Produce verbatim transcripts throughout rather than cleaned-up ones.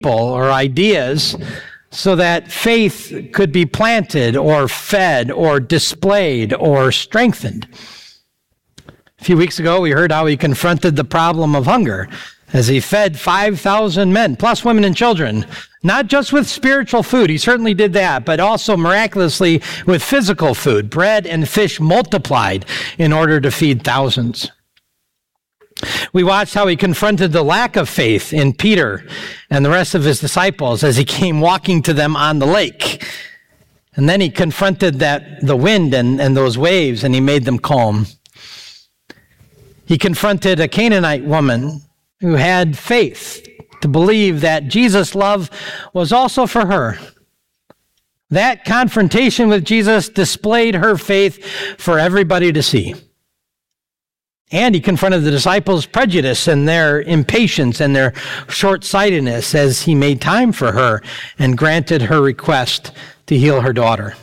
or ideas so that faith could be planted or fed or displayed or strengthened. A few weeks ago, we heard how he confronted the problem of hunger as he fed five thousand men, plus women and children, not just with spiritual food. He certainly did that, but also miraculously with physical food. Bread and fish multiplied in order to feed thousands. We watched how he confronted the lack of faith in Peter and the rest of his disciples as he came walking to them on the lake. And then he confronted that the wind and, and those waves, and he made them calm. He confronted a Canaanite woman who had faith to believe that Jesus' love was also for her. That confrontation with Jesus displayed her faith for everybody to see. And he confronted the disciples' prejudice and their impatience and their short-sightedness as he made time for her and granted her request to heal her daughter.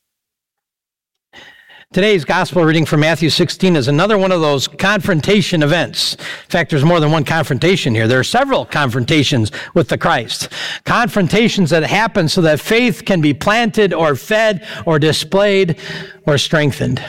Today's gospel reading from Matthew sixteen is another one of those confrontation events. In fact, there's more than one confrontation here. There are several confrontations with the Christ. Confrontations that happen so that faith can be planted or fed or displayed or strengthened.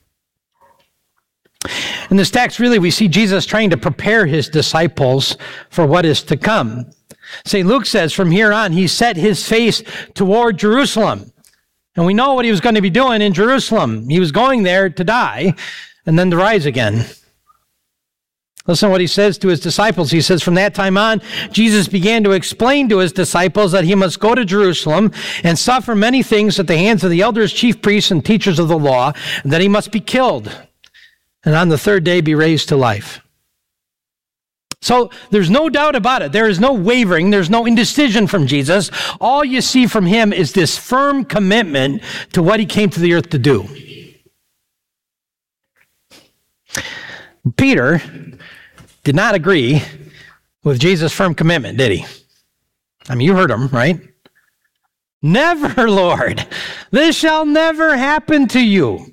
In this text, really, we see Jesus trying to prepare his disciples for what is to come. Saint Luke says from here on, he set his face toward Jerusalem. And we know what he was going to be doing in Jerusalem. He was going there to die and then to rise again. Listen to what he says to his disciples. He says, from that time on, Jesus began to explain to his disciples that he must go to Jerusalem and suffer many things at the hands of the elders, chief priests, and teachers of the law, and that he must be killed, and on the third day be raised to life. So there's no doubt about it. There is no wavering. There's no indecision from Jesus. All you see from him is this firm commitment to what he came to the earth to do. Peter did not agree with Jesus' firm commitment, did he? I mean, you heard him, right? Never, Lord. This shall never happen to you. I mean,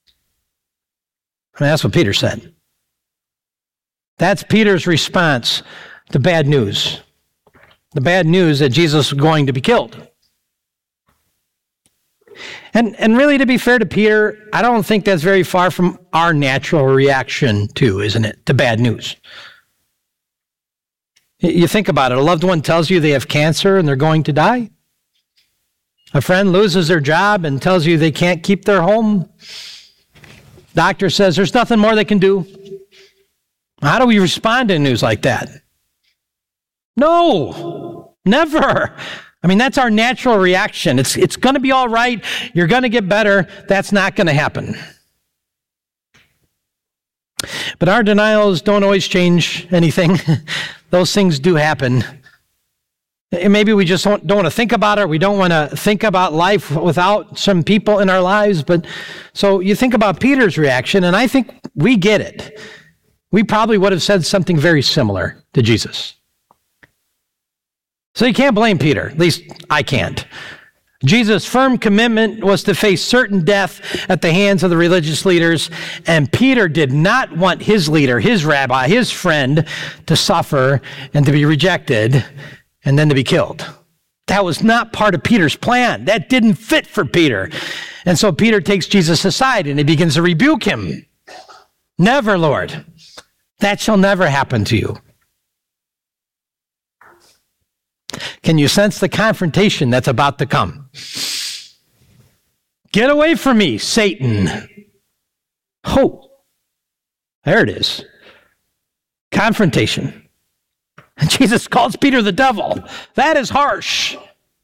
that's what Peter said. That's Peter's response to bad news. The bad news that Jesus was going to be killed. And, and really, to be fair to Peter, I don't think that's very far from our natural reaction too, isn't it, to bad news? You think about it. A loved one tells you they have cancer and they're going to die. A friend loses their job and tells you they can't keep their home. Doctor says there's nothing more they can do. How do we respond to news like that? No, never. I mean, that's our natural reaction. It's, it's going to be all right. You're going to get better. That's not going to happen. But our denials don't always change anything. Those things do happen. And maybe we just don't, don't want to think about it. We don't want to think about life without some people in our lives. But so you think about Peter's reaction, and I think we get it. We probably would have said something very similar to Jesus. So you can't blame Peter. At least I can't. Jesus' firm commitment was to face certain death at the hands of the religious leaders, and Peter did not want his leader, his rabbi, his friend to suffer and to be rejected and then to be killed. That was not part of Peter's plan. That didn't fit for Peter. And so Peter takes Jesus aside and he begins to rebuke him. Never, Lord. That shall never happen to you. Can you sense the confrontation that's about to come? Get away from me, Satan. Oh, there it is. Confrontation. And Jesus calls Peter the devil. That is harsh.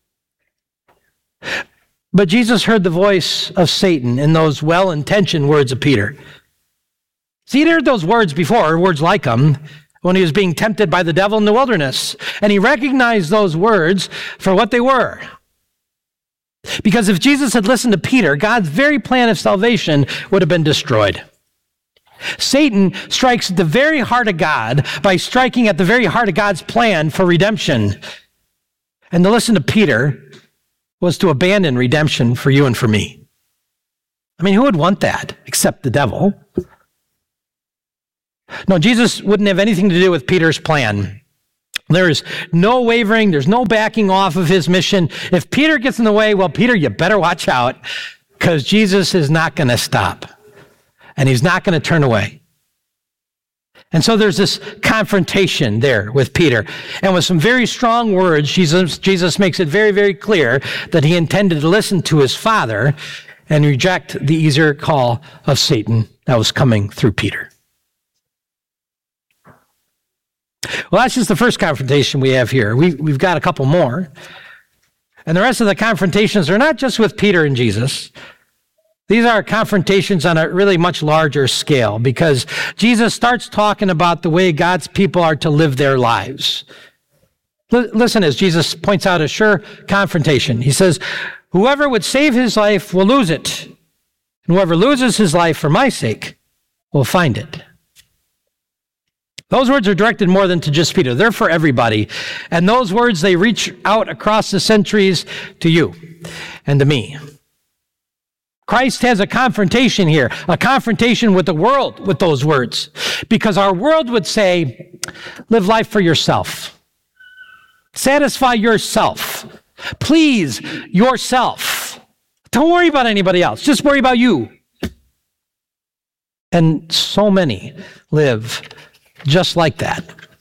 But Jesus heard the voice of Satan in those well-intentioned words of Peter. See, he'd heard those words before, words like them, when he was being tempted by the devil in the wilderness. And he recognized those words for what they were. Because if Jesus had listened to Peter, God's very plan of salvation would have been destroyed. Satan strikes at the very heart of God by striking at the very heart of God's plan for redemption. And to listen to Peter was to abandon redemption for you and for me. I mean, who would want that except the devil? No, Jesus wouldn't have anything to do with Peter's plan. There is no wavering. There's no backing off of his mission. If Peter gets in the way, well, Peter, you better watch out, because Jesus is not going to stop, and he's not going to turn away. And so there's this confrontation there with Peter. And with some very strong words, Jesus, Jesus makes it very, very clear that he intended to listen to his Father and reject the easier call of Satan that was coming through Peter. Well, that's just the first confrontation we have here. We, we've got a couple more. And the rest of the confrontations are not just with Peter and Jesus. These are confrontations on a really much larger scale, because Jesus starts talking about the way God's people are to live their lives. L- listen, as Jesus points out a sure confrontation. He says, whoever would save his life will lose it, and whoever loses his life for my sake will find it. Those words are directed more than to just Peter. They're for everybody. And those words, they reach out across the centuries to you and to me. Christ has a confrontation here, a confrontation with the world with those words, because our world would say, live life for yourself. Satisfy yourself. Please yourself. Don't worry about anybody else. Just worry about you. And so many live just like that.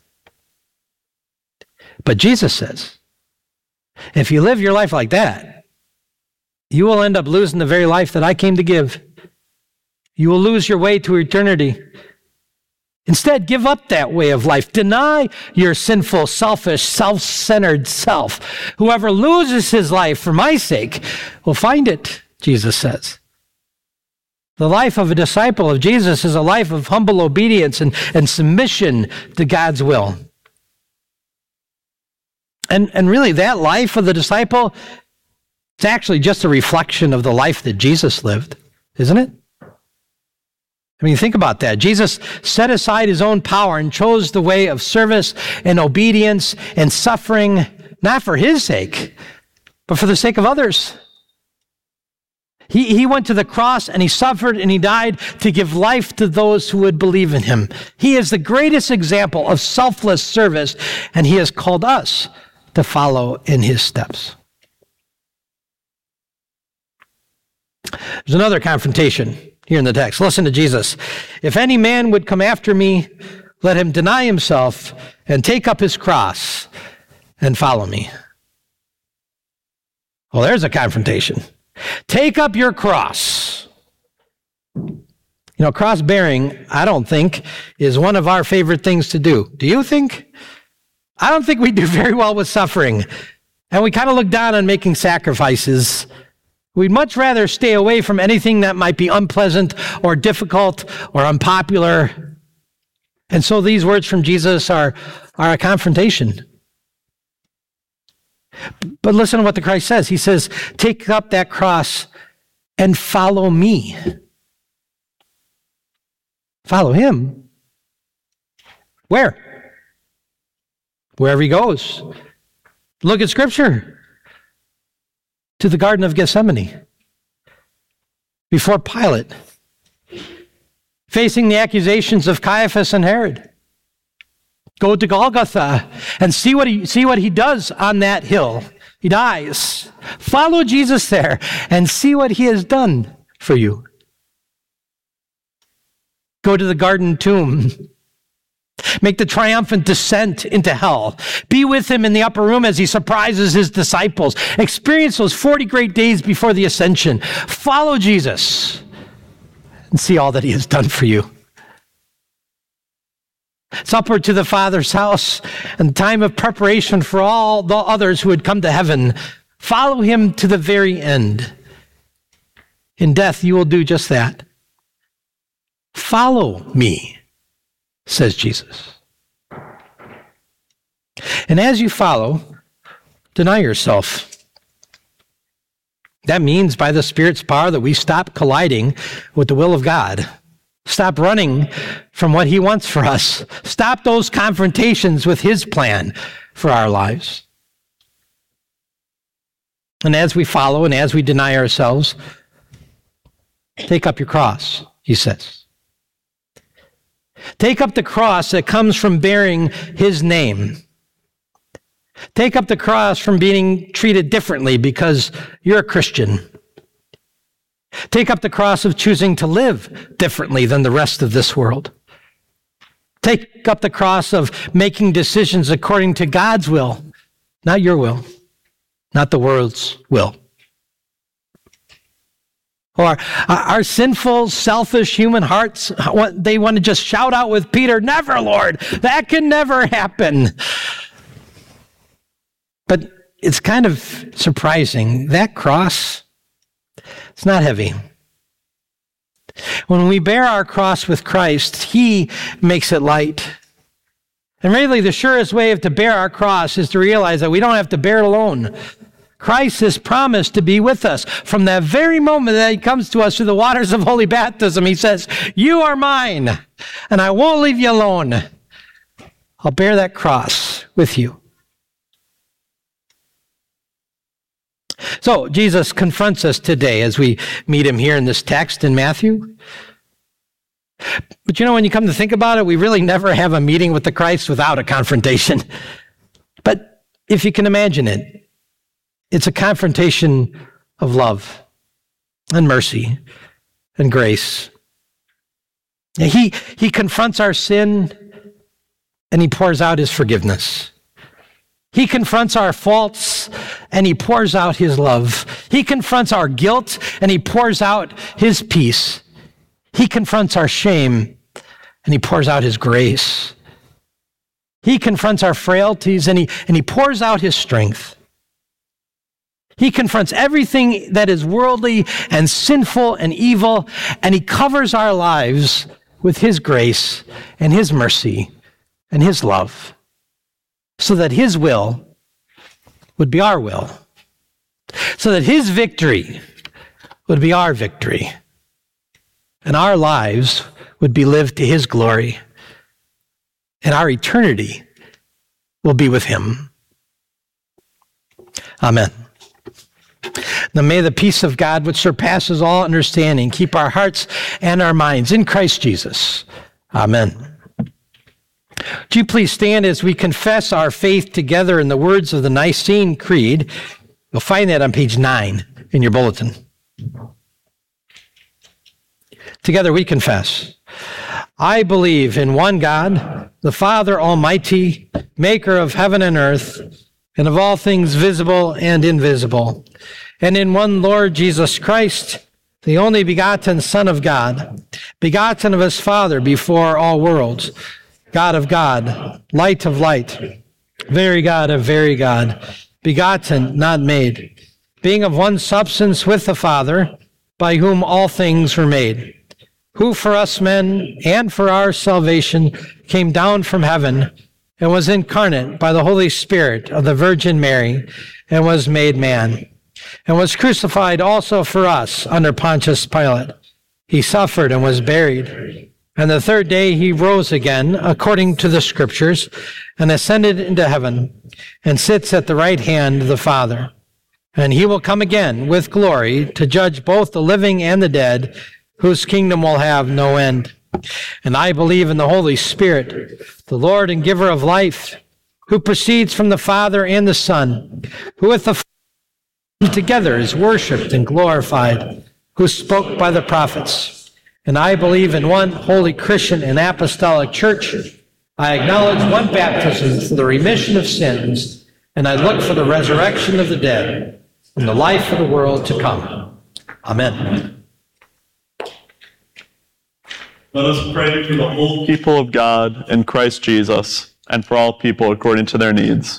But Jesus says, if you live your life like that, you will end up losing the very life that I came to give. You will lose your way to eternity. Instead, give up that way of life. Deny your sinful, selfish, self-centered self. Whoever loses his life for my sake will find it, Jesus says. The life of a disciple of Jesus is a life of humble obedience and, and submission to God's will. And, and really, that life of the disciple, it's actually just a reflection of the life that Jesus lived, isn't it? I mean, think about that. Jesus set aside his own power and chose the way of service and obedience and suffering, not for his sake, but for the sake of others. He, he went to the cross and he suffered and he died to give life to those who would believe in him. He is the greatest example of selfless service, and he has called us to follow in his steps. There's another confrontation here in the text. Listen to Jesus. If any man would come after me, let him deny himself and take up his cross and follow me. Well, there's a confrontation. Take up your cross. You know, cross bearing, I don't think, is one of our favorite things to do. Do you think? I don't think we do very well with suffering. And we kind of look down on making sacrifices. We'd much rather stay away from anything that might be unpleasant or difficult or unpopular. And so these words from Jesus are, are a confrontation. But listen to what the Christ says. He says, take up that cross and follow me. Follow him. Where? Wherever he goes. Look at Scripture. To the Garden of Gethsemane, before Pilate, facing the accusations of Caiaphas and Herod. Go to Golgotha and see what he see what he does on that hill. He dies. Follow Jesus there and see what he has done for you. Go to the garden tomb. Make the triumphant descent into hell. Be with him in the upper room as he surprises his disciples. Experience those forty great days before the ascension. Follow Jesus and see all that he has done for you. Supper to the Father's house and time of preparation for all the others who would come to heaven. Follow him to the very end. In death, you will do just that. Follow me, says Jesus. And as you follow, deny yourself. That means by the Spirit's power that we stop colliding with the will of God. Stop running from what he wants for us. Stop those confrontations with his plan for our lives. And as we follow and as we deny ourselves, take up your cross, he says. Take up the cross that comes from bearing his name. Take up the cross from being treated differently because you're a Christian. Take up the cross of choosing to live differently than the rest of this world. Take up the cross of making decisions according to God's will, not your will, not the world's will. Or our sinful, selfish human hearts, they want to just shout out with Peter, "Never, Lord, that can never happen." But it's kind of surprising. That cross, it's not heavy. When we bear our cross with Christ, he makes it light. And really, the surest way to bear our cross is to realize that we don't have to bear it alone. Christ has promised to be with us. From that very moment that he comes to us through the waters of holy baptism, he says, "You are mine, and I won't leave you alone. I'll bear that cross with you." So Jesus confronts us today as we meet him here in this text in Matthew. But you know, when you come to think about it, we really never have a meeting with the Christ without a confrontation. But if you can imagine it, it's a confrontation of love and mercy and grace. He, he confronts our sin and he pours out his forgiveness. He confronts our faults and he pours out his love. He confronts our guilt and he pours out his peace. He confronts our shame and he pours out his grace. He confronts our frailties and he, and he pours out his strength. He confronts everything that is worldly and sinful and evil, and he covers our lives with his grace and his mercy and his love, so that his will would be our will, so that his victory would be our victory, and our lives would be lived to his glory, and our eternity will be with him. Amen. Now may the peace of God, which surpasses all understanding, keep our hearts and our minds in Christ Jesus. Amen. Would you please stand as we confess our faith together in the words of the Nicene Creed? You'll find that on page nine in your bulletin. Together we confess. I believe in one God, the Father Almighty, maker of heaven and earth, and of all things visible and invisible, and in one Lord Jesus Christ, the only begotten Son of God, begotten of his Father before all worlds, God of God, light of light, very God of very God, begotten, not made, being of one substance with the Father, by whom all things were made, who for us men and for our salvation came down from heaven and was incarnate by the Holy Spirit of the Virgin Mary and was made man, and was crucified also for us under Pontius Pilate. He suffered and was buried. And the third day he rose again, according to the Scriptures, and ascended into heaven, and sits at the right hand of the Father. And he will come again with glory to judge both the living and the dead, whose kingdom will have no end. And I believe in the Holy Spirit, the Lord and giver of life, who proceeds from the Father and the Son, who with the Father together is worshipped and glorified, who spoke by the prophets. And I believe in one holy Christian and apostolic church. I acknowledge one baptism for the remission of sins, and I look for the resurrection of the dead and the life of the world to come. Amen. Let us pray for the whole people of God in Christ Jesus, and for all people according to their needs.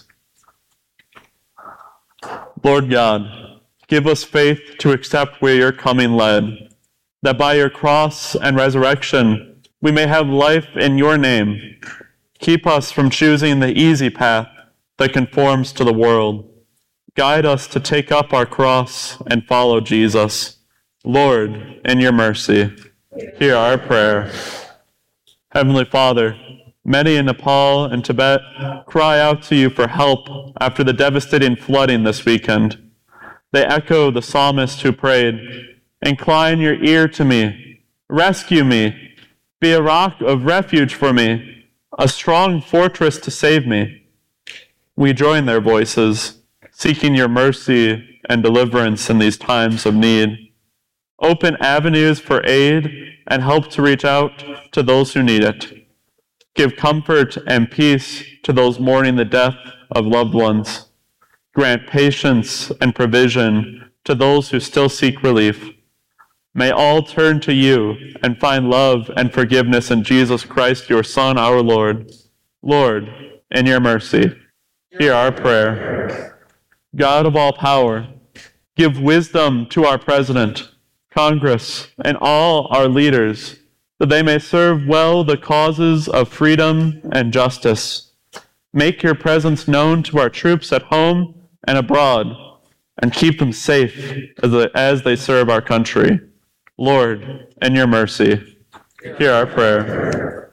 Lord God, give us faith to accept where your coming led, that by your cross and resurrection we may have life in your name. Keep us from choosing the easy path that conforms to the world. Guide us to take up our cross and follow Jesus. Lord, in your mercy, hear our prayer. Heavenly Father, many in Nepal and Tibet cry out to you for help after the devastating flooding this weekend. They echo the psalmist who prayed, "Incline your ear to me, rescue me, be a rock of refuge for me, a strong fortress to save me." we join their voices, seeking your mercy and deliverance in these times of need. Open avenues for aid and help to reach out to those who need it. Give comfort and peace to those mourning the death of loved ones. Grant patience and provision to those who still seek relief. May all turn to you and find love and forgiveness in Jesus Christ, your Son, our Lord. Lord, in your mercy, hear our prayer. God of all power, give wisdom to our President, Congress, and all our leaders, that they may serve well the causes of freedom and justice. Make your presence known to our troops at home and abroad, and keep them safe as they, as they serve our country. Lord, in your mercy, hear our prayer.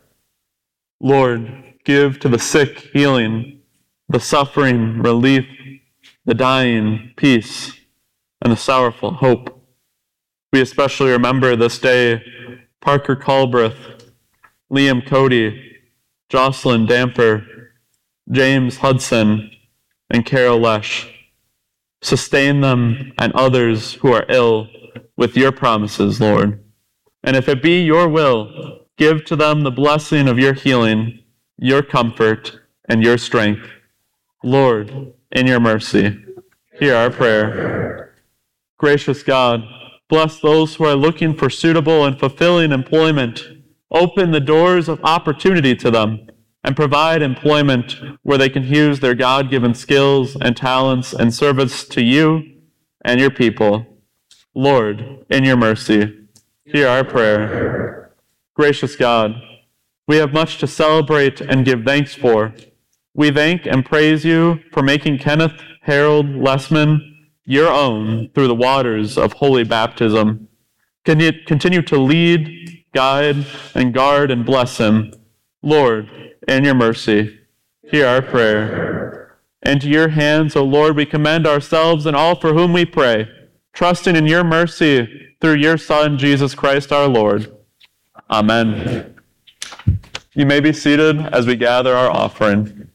Lord, give to the sick healing, the suffering relief, the dying peace, and the sorrowful hope. We especially remember this day Parker Culbreth, Liam Cody, Jocelyn Damper, James Hudson, and Carol Lesh. Sustain them and others who are ill with your promises, Lord. And if it be your will, give to them the blessing of your healing, your comfort, and your strength. Lord, in your mercy, hear our prayer. Gracious God, bless those who are looking for suitable and fulfilling employment. Open the doors of opportunity to them and provide employment where they can use their God-given skills and talents in service to you and your people. Lord, in your mercy, hear our prayer. Gracious God, we have much to celebrate and give thanks for. We thank and praise you for making Kenneth Harold Lessman your own through the waters of holy baptism. Can you continue to lead, guide, and guard and bless him? Lord, in your mercy, hear our prayer. Into your hands, O Lord, we commend ourselves and all for whom we pray, trusting in your mercy through your Son, Jesus Christ our Lord. Amen. You may be seated as we gather our offering.